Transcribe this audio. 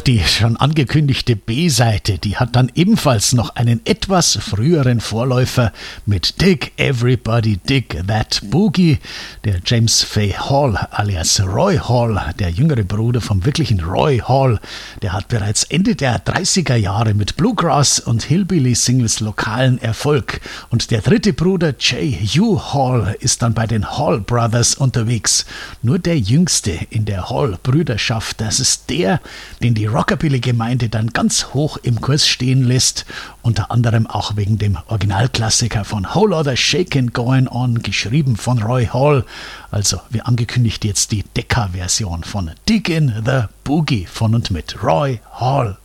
die schon angekündigte B-Seite, die hat dann ebenfalls noch einen etwas früheren Vorläufer mit Dig Everybody Dig That Boogie. Der James Fay Hall alias Roy Hall, der jüngere Bruder vom wirklichen Roy Hall, der hat bereits Ende der 30er Jahre mit Bluegrass und Hillbilly-Singles lokalen Erfolg. Und der dritte Bruder J. Hugh Hall ist dann bei den Hall Brothers unterwegs. Nur der jüngste in der Hall-Brüderschaft, das ist der, den die Rockabilly-Gemeinde dann ganz hoch im Kurs stehen lässt, unter anderem auch wegen dem Originalklassiker von Whole Lotta Shakin' Going On, geschrieben von Roy Hall. Also, wie angekündigt, jetzt die Decca-Version von Diggin' the Boogie von und mit Roy Hall.